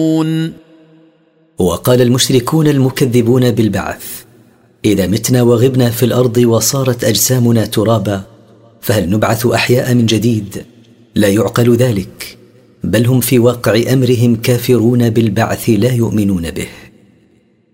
وقال المشركون المكذبون بالبعث: إذا متنا وغبنا في الأرض وصارت أجسامنا ترابا فهل نبعث أحياء من جديد؟ لا يعقل ذلك، بل هم في واقع أمرهم كافرون بالبعث لا يؤمنون به.